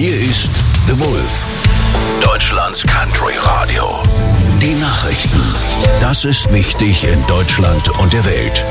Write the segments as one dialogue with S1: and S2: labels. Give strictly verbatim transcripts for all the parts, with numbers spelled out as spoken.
S1: Hier ist The Wolf, Deutschlands Country Radio. Die Nachrichten. Das ist wichtig in Deutschland und der Welt.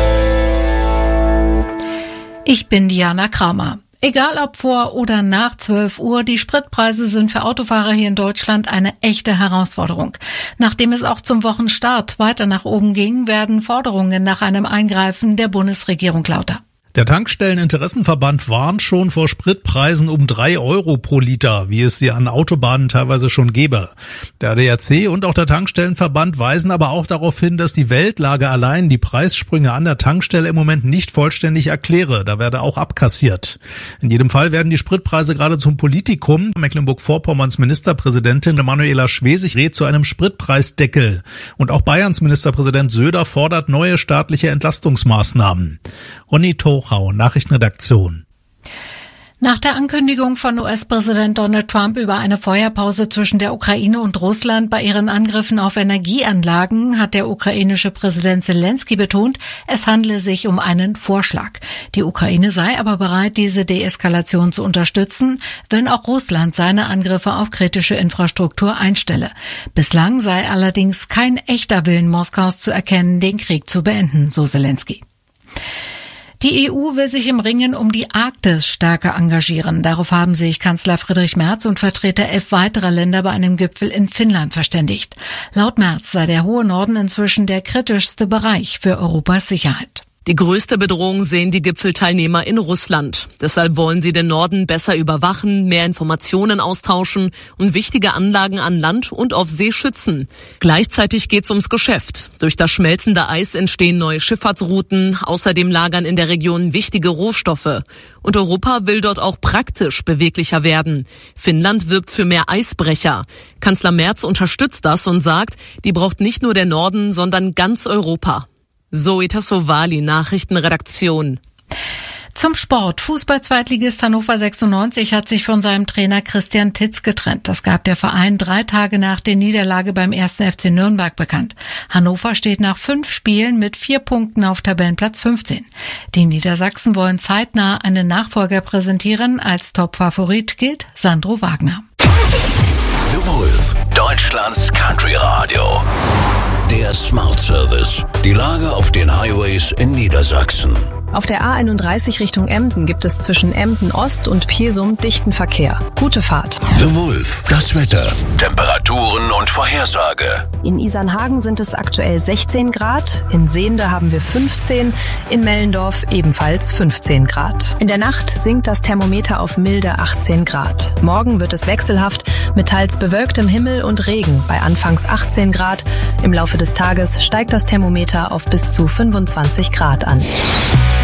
S2: Ich bin Diana Kramer. Egal ob vor oder nach zwölf Uhr, die Spritpreise sind für Autofahrer hier in Deutschland eine echte Herausforderung. Nachdem es auch zum Wochenstart weiter nach oben ging, werden Forderungen nach einem Eingreifen der Bundesregierung lauter.
S3: Der Tankstelleninteressenverband warnt schon vor Spritpreisen um drei Euro pro Liter, wie es sie an Autobahnen teilweise schon gäbe. Der A D A C und auch der Tankstellenverband weisen aber auch darauf hin, dass die Weltlage allein die Preissprünge an der Tankstelle im Moment nicht vollständig erkläre. Da werde auch abkassiert. In jedem Fall werden die Spritpreise gerade zum Politikum. Mecklenburg-Vorpommerns Ministerpräsidentin Manuela Schwesig rät zu einem Spritpreisdeckel. Und auch Bayerns Ministerpräsident Söder fordert neue staatliche Entlastungsmaßnahmen. Ronny Toch, Nachrichtenredaktion.
S2: Nach der Ankündigung von U S-Präsident Donald Trump über eine Feuerpause zwischen der Ukraine und Russland bei ihren Angriffen auf Energieanlagen hat der ukrainische Präsident Zelensky betont, es handle sich um einen Vorschlag. Die Ukraine sei aber bereit, diese Deeskalation zu unterstützen, wenn auch Russland seine Angriffe auf kritische Infrastruktur einstelle. Bislang sei allerdings kein echter Willen Moskaus zu erkennen, den Krieg zu beenden, so Zelensky. Die E U will sich im Ringen um die Arktis stärker engagieren. Darauf haben sich Kanzler Friedrich Merz und Vertreter elf weiterer Länder bei einem Gipfel in Finnland verständigt. Laut Merz sei der hohe Norden inzwischen der kritischste Bereich für Europas Sicherheit.
S4: Die größte Bedrohung sehen die Gipfelteilnehmer in Russland. Deshalb wollen sie den Norden besser überwachen, mehr Informationen austauschen und wichtige Anlagen an Land und auf See schützen. Gleichzeitig geht's ums Geschäft. Durch das schmelzende Eis entstehen neue Schifffahrtsrouten. Außerdem lagern in der Region wichtige Rohstoffe. Und Europa will dort auch praktisch beweglicher werden. Finnland wirbt für mehr Eisbrecher. Kanzler Merz unterstützt das und sagt, die braucht nicht nur der Norden, sondern ganz Europa. Zoe Tassovali, Nachrichtenredaktion.
S2: Zum Sport. Fußball-Zweitligist Hannover sechsundneunzig hat sich von seinem Trainer Christian Titz getrennt. Das gab der Verein drei Tage nach der Niederlage beim ersten F C Nürnberg bekannt. Hannover steht nach fünf Spielen mit vier Punkten auf Tabellenplatz fünfzehn. Die Niedersachsen wollen zeitnah einen Nachfolger präsentieren. Als Top-Favorit gilt Sandro Wagner.
S1: The Wolf, Deutschlands Country Radio. Der Smart Service. Die Lage auf den Highways in Niedersachsen.
S5: Auf der A einunddreißig Richtung Emden gibt es zwischen Emden Ost und Piersum dichten Verkehr. Gute Fahrt.
S1: The Wolf, das Wetter, Temperaturen und Vorhersage.
S5: In Isernhagen sind es aktuell sechzehn Grad, in Sehnde haben wir fünfzehn, in Mellendorf ebenfalls fünfzehn Grad. In der Nacht sinkt das Thermometer auf milde achtzehn Grad. Morgen wird es wechselhaft mit teils bewölktem Himmel und Regen bei anfangs achtzehn Grad. Im Laufe des Tages steigt das Thermometer auf bis zu fünfundzwanzig Grad an.